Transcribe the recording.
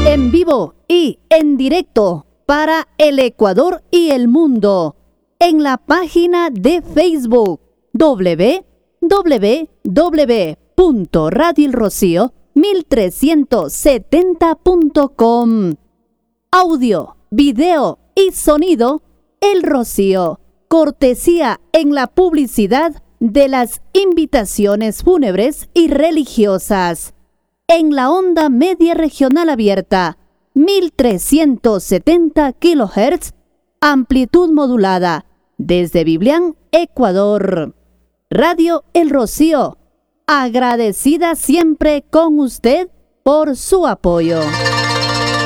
En vivo y en directo para el Ecuador y el mundo en la página de Facebook www.radioelrocío1370.com. Audio, video y sonido El Rocío. Cortesía en la publicidad de las invitaciones fúnebres y religiosas. En la onda media regional abierta, 1370 kHz, amplitud modulada, desde Biblián, Ecuador. Radio El Rocío, agradecida siempre con usted por su apoyo.